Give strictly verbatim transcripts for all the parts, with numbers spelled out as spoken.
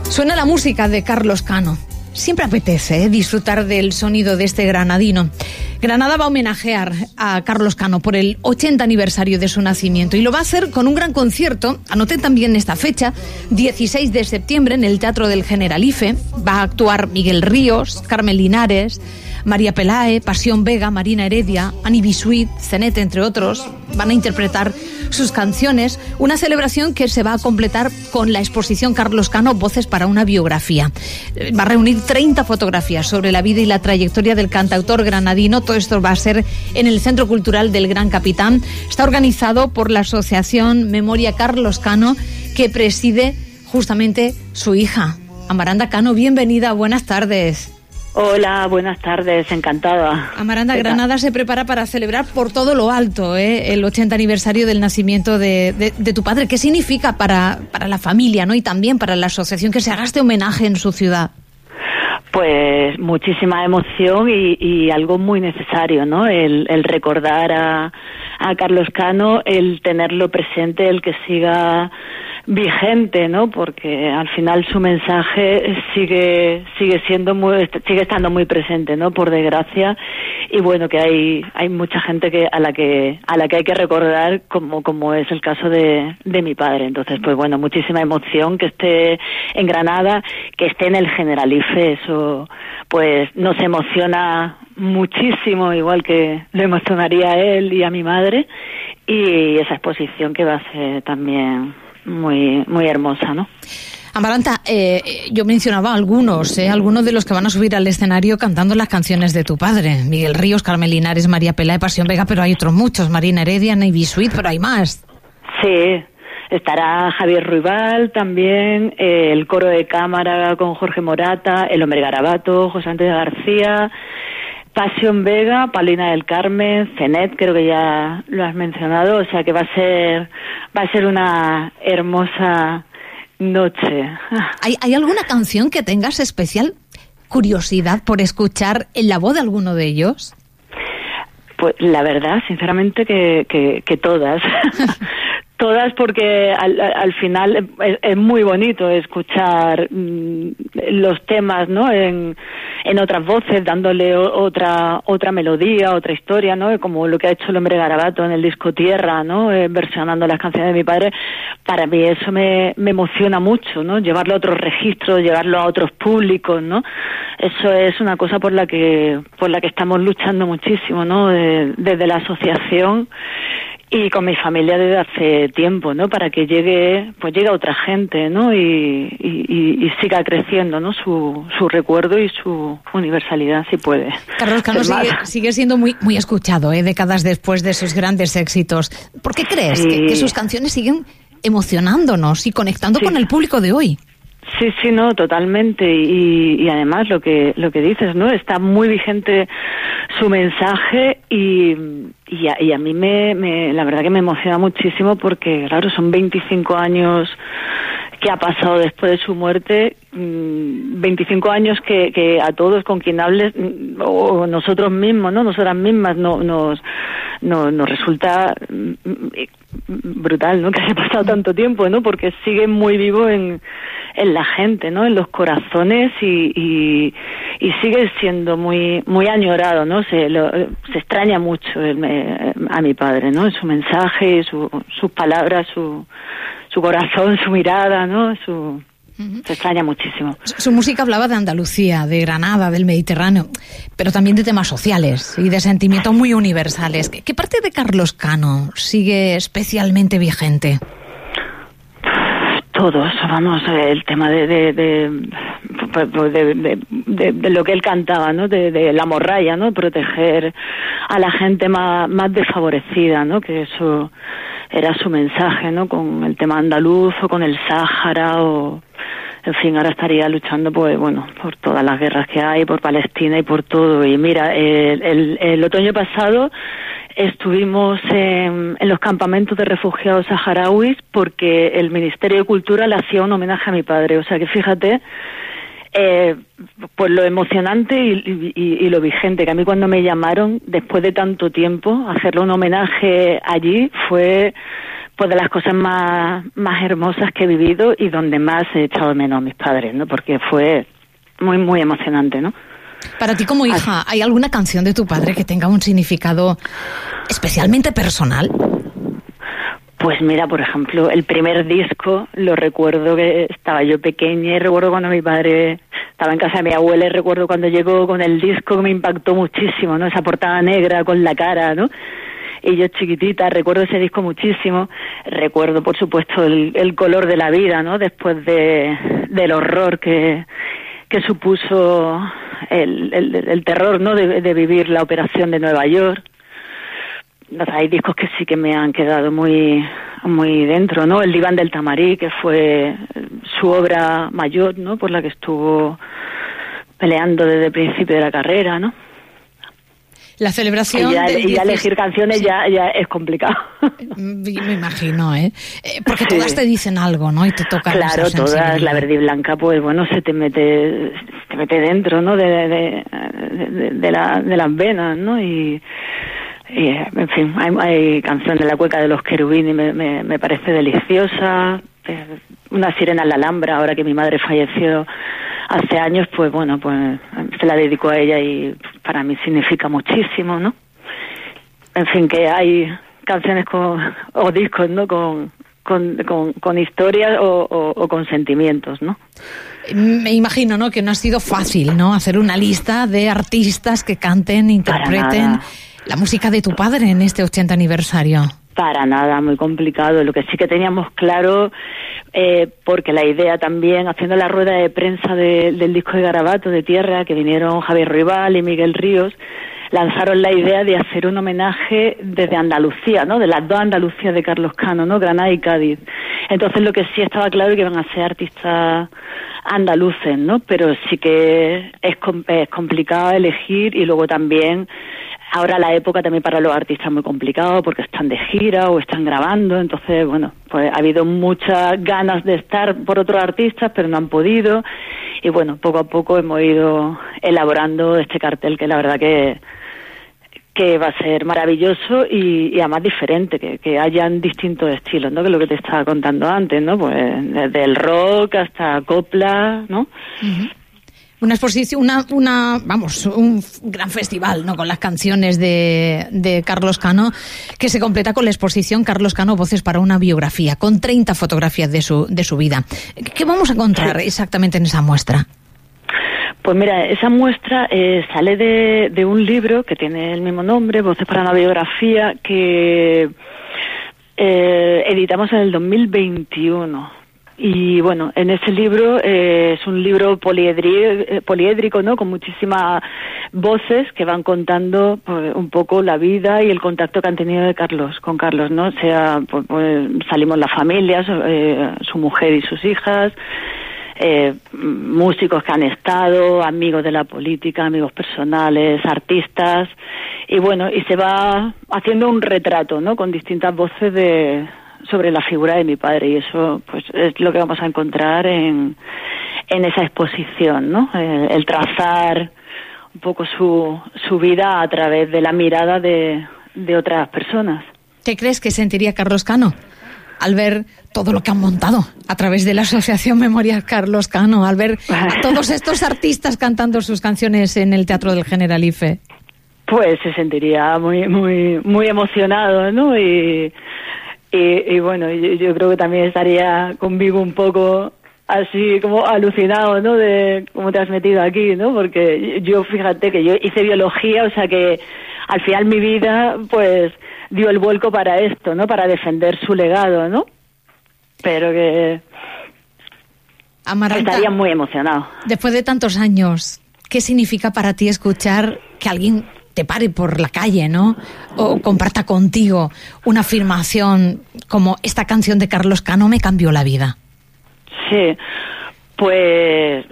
Suena la música de Carlos Cano. Siempre apetece ¿eh? disfrutar del sonido de este granadino. Granada va a homenajear a Carlos Cano por el ochenta aniversario de su nacimiento y lo va a hacer con un gran concierto. Anoten también esta fecha, dieciséis de septiembre, en el Teatro del Generalife. Va a actuar Miguel Ríos, Carmen Linares, María Pelae, Pasión Vega, Marina Heredia, Ani Bisuit, Zenet, entre otros. Van a interpretar sus canciones, una celebración que se va a completar con la exposición Carlos Cano, Voces para una biografía. Va a reunir treinta fotografías sobre la vida y la trayectoria del cantautor granadino. Todo esto va a ser en el Centro Cultural del Gran Capitán. Está organizado por la Asociación Memoria Carlos Cano, que preside justamente su hija, Amaranta Cano. Bienvenida, buenas tardes. Hola, buenas tardes, encantada. Amaranta, Granada se prepara para celebrar por todo lo alto ¿eh? el ochenta aniversario del nacimiento de, de, de tu padre. ¿Qué significa para, para la familia, ¿no? Y también para la asociación que se haga este homenaje en su ciudad? Pues muchísima emoción y, y algo muy necesario, ¿no? El, el recordar a, a Carlos Cano, el tenerlo presente, el que siga vigente, ¿no? Porque al final su mensaje sigue sigue siendo muy sigue estando muy presente, ¿no? Por desgracia, y bueno, que hay hay mucha gente que a la que a la que hay que recordar, como como es el caso de de mi padre. Entonces, pues bueno, muchísima emoción que esté en Granada, que esté en el Generalife. Eso pues nos emociona muchísimo, igual que lo emocionaría a él y a mi madre, y esa exposición que va a ser también muy muy hermosa, ¿no? Amaranta, eh, yo mencionaba algunos, eh, algunos de los que van a subir al escenario cantando las canciones de tu padre. Miguel Ríos, Carmen Linares, María Pelae, Pasión Vega, pero hay otros muchos. Marina Heredia, Ani Bisuit, pero hay más. Sí, estará Javier Ruibal también, eh, el coro de cámara con Jorge Morata, el Hombre Garabato, José Antonio García, Pasión Vega, Paulina del Carmen, Zenet, creo que ya lo has mencionado, o sea que va a ser va a ser una hermosa noche. ¿Hay, hay alguna canción que tengas especial curiosidad por escuchar en la voz de alguno de ellos? Pues la verdad, sinceramente, que, que, que todas. Todas, porque al, al final es, es muy bonito escuchar mmm, los temas, ¿no? En, en otras voces, dándole otra otra melodía, otra historia, ¿no? Como lo que ha hecho el Hombre Garabato en el disco Tierra, ¿no? Eh, versionando las canciones de mi padre. Para mí eso me, me emociona mucho, ¿no? Llevarlo a otros registros, llevarlo a otros públicos, ¿no? Eso es una cosa por la que por la que estamos luchando muchísimo, ¿no? De, desde la asociación y con mi familia desde hace tiempo, ¿no? Para que llegue, pues llegue a otra gente, ¿no? Y, y, y siga creciendo, ¿no? Su, su recuerdo y su universalidad, si puede. Carlos Cano sigue, sigue siendo muy, muy escuchado, ¿eh? Décadas después de sus grandes éxitos. ¿Por qué crees sí. que, que sus canciones siguen emocionándonos y conectando sí. con el público de hoy? Sí, sí, no, totalmente, y, y además lo que lo que dices, ¿no? Está muy vigente su mensaje y y a, y a mí me, me la verdad que me emociona muchísimo porque claro, son veinticinco años que ha pasado después de su muerte, veinticinco años que, que a todos con quien hables o nosotros mismos, ¿no? Nosotras mismas no, nos no, nos resulta brutal, ¿no? Que haya pasado tanto tiempo, ¿no? Porque sigue muy vivo en en la gente, ¿no? En los corazones y, y, y sigue siendo muy muy añorado, ¿no? Se, lo, se extraña mucho el, eh, a mi padre, ¿no? Su mensaje, su, sus palabras, su, su corazón, su mirada, ¿no? Su, uh-huh. Se extraña muchísimo. Su, su música hablaba de Andalucía, de Granada, del Mediterráneo, pero también de temas sociales y de sentimientos muy universales. ¿Qué, qué parte de Carlos Cano sigue especialmente vigente? Todos, vamos, el tema de de de, de, de, de, de lo que él cantaba, ¿no? De, de la morralla, ¿no? Proteger a la gente más, más desfavorecida, ¿no? Que eso era su mensaje, ¿no? Con el tema andaluz o con el Sáhara o... En fin, ahora estaría luchando, pues bueno, por todas las guerras que hay, por Palestina y por todo. Y mira, el, el, el otoño pasado estuvimos en, en los campamentos de refugiados saharauis porque el Ministerio de Cultura le hacía un homenaje a mi padre. O sea que fíjate, eh, pues lo emocionante y, y, y lo vigente, que a mí cuando me llamaron, después de tanto tiempo, hacerle un homenaje allí fue... pues de las cosas más, más hermosas que he vivido y donde más he echado de menos a mis padres, ¿no? Porque fue muy, muy emocionante, ¿no? Para ti como hija, ¿hay alguna canción de tu padre que tenga un significado especialmente personal? Pues mira, por ejemplo, el primer disco, lo recuerdo que estaba yo pequeña y recuerdo cuando mi padre estaba en casa de mi abuela y recuerdo cuando llegó con el disco que me impactó muchísimo, ¿no? Esa portada negra con la cara, ¿no? Y yo chiquitita, recuerdo ese disco muchísimo. Recuerdo, por supuesto, el, el color de la vida, ¿no? Después de del horror que, que supuso el, el, el terror, ¿no? De, de vivir la operación de Nueva York. O sea, hay discos que sí que me han quedado muy muy dentro, ¿no? El Diván del Tamarí, que fue su obra mayor, ¿no? Por la que estuvo peleando desde el principio de la carrera, ¿no? La celebración... Y ya, del y ya elegir canciones sí. ya, ya es complicado. Me imagino, ¿eh? eh porque sí. todas te dicen algo, ¿no? Y te tocan. Claro, todas. La Verde y Blanca, pues bueno, se te mete se te mete dentro, ¿no? De, de, de, de, de, la, de las venas, ¿no? Y, y en fin, hay, hay canciones de La Cueca de los Querubines, me, me, me parece deliciosa. Una Sirena en la Alhambra, ahora que mi madre falleció hace años, pues bueno, pues se la dedico a ella y para mí significa muchísimo, ¿no? En fin, que hay canciones con, o discos, ¿no? Con, con, con, con historias o, o, o con sentimientos, ¿no? Me imagino, ¿no? Que no ha sido fácil, ¿no? Hacer una lista de artistas que canten, interpreten la música de tu padre en este ochenta aniversario. Para nada, muy complicado. Lo que sí que teníamos claro, eh, porque la idea también, haciendo la rueda de prensa de, del disco de Garabato, de Tierra, que vinieron Javier Ruibal y Miguel Ríos, lanzaron la idea de hacer un homenaje desde Andalucía, ¿no? De las dos Andalucías de Carlos Cano, ¿no? Granada y Cádiz. Entonces lo que sí estaba claro es que iban a ser artistas andaluces, ¿no? Pero sí que es, es complicado elegir y luego también... Ahora la época también para los artistas es muy complicado porque están de gira o están grabando, entonces, bueno, pues ha habido muchas ganas de estar por otros artistas, pero no han podido. Y bueno, poco a poco hemos ido elaborando este cartel que la verdad que, que va a ser maravilloso y, y además diferente, que, que hayan distintos estilos, ¿no? Que es lo que te estaba contando antes, ¿no? Pues desde el rock hasta copla, ¿no? Uh-huh. Una exposición, una, una, vamos, un gran festival, ¿no? Con las canciones de, de Carlos Cano, que se completa con la exposición Carlos Cano, Voces para una biografía, con treinta fotografías de su, de su vida. ¿Qué vamos a encontrar exactamente en esa muestra? Pues mira, esa muestra eh, sale de, de un libro que tiene el mismo nombre, Voces para una biografía, que eh, editamos en el dos mil veintiuno. Y bueno, en ese libro eh, es un libro poliedri- poliédrico, ¿no? Con muchísimas voces que van contando pues, un poco la vida y el contacto que han tenido de Carlos con Carlos, ¿no? O sea, pues, pues, salimos las familias, eh, su mujer y sus hijas, eh, músicos que han estado, amigos de la política, amigos personales, artistas, y bueno, y se va haciendo un retrato, ¿no? Con distintas voces de sobre la figura de mi padre, y eso pues es lo que vamos a encontrar en, en esa exposición, ¿no? El, el trazar un poco su, su vida a través de la mirada de, de otras personas. ¿Qué crees que sentiría Carlos Cano al ver todo lo que han montado a través de la Asociación Memorial Carlos Cano, al ver a todos estos artistas cantando sus canciones en el Teatro del Generalife? Pues se sentiría muy muy muy emocionado, ¿no? Y Y, y bueno, yo, yo creo que también estaría conmigo un poco así como alucinado, ¿no? De cómo te has metido aquí, ¿no? Porque yo, fíjate que yo hice biología, o sea que al final mi vida, pues, dio el vuelco para esto, ¿no? Para defender su legado, ¿no? Pero que Amaranta, estaría muy emocionado. Después de tantos años, ¿qué significa para ti escuchar que alguien te pare por la calle, ¿no? O comparta contigo una afirmación como esta canción de Carlos Cano me cambió la vida? Sí, pues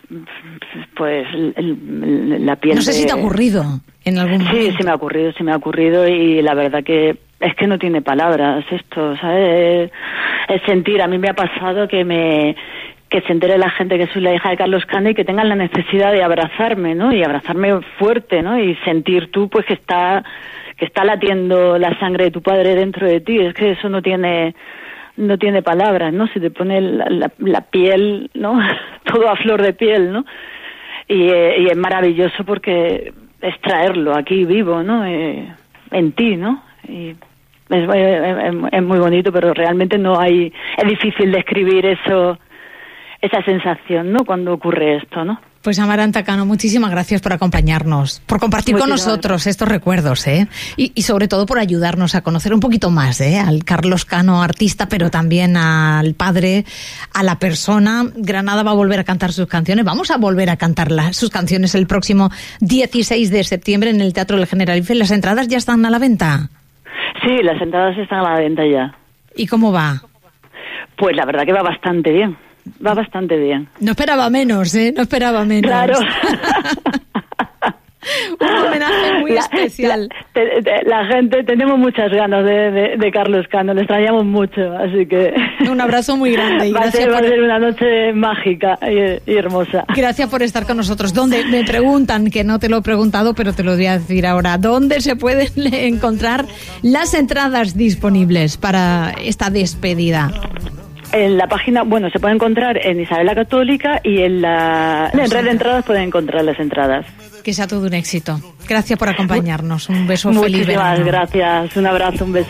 pues el, el, la piel. No sé de... si te ha ocurrido en algún momento. Sí, sí me ha ocurrido, sí me ha ocurrido y la verdad que es que no tiene palabras esto, ¿sabes? Es, es sentir, a mí me ha pasado que me que se entere la gente que soy la hija de Carlos Cano y que tengan la necesidad de abrazarme, ¿no? Y abrazarme fuerte, ¿no? Y sentir tú, pues, que está que está latiendo la sangre de tu padre dentro de ti. Es que eso no tiene no tiene palabras, ¿no? Se te pone la, la, la piel, ¿no? Todo a flor de piel, ¿no? Y, eh, y es maravilloso porque es traerlo aquí vivo, ¿no? Eh, en ti, ¿no? Y es, es, es muy bonito, pero realmente no hay... Es difícil describir eso, esa sensación, ¿no? Cuando ocurre esto, ¿no? Pues Amaranta Cano, muchísimas gracias por acompañarnos, por compartir muchísimas con nosotros estos recuerdos, ¿eh? Y, y sobre todo por ayudarnos a conocer un poquito más, ¿eh? Al Carlos Cano, artista, pero también al padre, a la persona. Granada va a volver a cantar sus canciones. Vamos a volver a cantar la, sus canciones el próximo dieciséis de septiembre en el Teatro del Generalife. ¿Las entradas ya están a la venta? Sí, las entradas están a la venta ya. ¿Y cómo va? Pues la verdad que va bastante bien. Va bastante bien. No esperaba menos, ¿eh? No esperaba menos. Claro. Un homenaje muy la, especial. La, te, te, la gente, tenemos muchas ganas de, de, de Carlos Cano, le extrañamos mucho, así que... Un abrazo muy grande. Y va, gracias a ser, por... va a ser una noche mágica y, y hermosa. Gracias por estar con nosotros. ¿Dónde? Me preguntan, que no te lo he preguntado, pero te lo voy a decir ahora. ¿Dónde se pueden encontrar las entradas disponibles para esta despedida? En la página, bueno, se puede encontrar en Isabel la Católica y en la en Red de Entradas pueden encontrar las entradas. Que sea todo un éxito. Gracias por acompañarnos. Un beso, feliz verano. Muchísimas gracias. Un abrazo, un beso.